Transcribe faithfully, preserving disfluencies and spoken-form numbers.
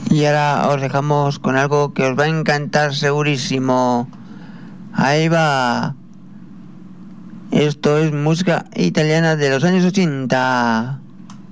Y ahora os dejamos con algo que os va a encantar segurísimo. Ahí va. Esto es música italiana de los años ochenta.